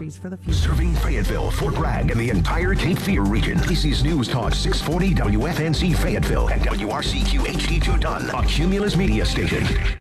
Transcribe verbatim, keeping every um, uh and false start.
increase for the future. Serving Fayetteville, Fort Bragg, and the entire Cape Fear region. This is News Talk six forty W F N C Fayetteville and W R C Q H D two Dunn, a Cumulus media station.